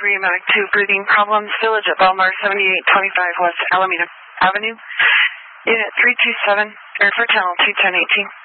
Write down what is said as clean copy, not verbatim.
3, Medic 2, breathing problems, Village at Belmar, 7825 West Alameda Avenue. Unit 327, air for channel 21018.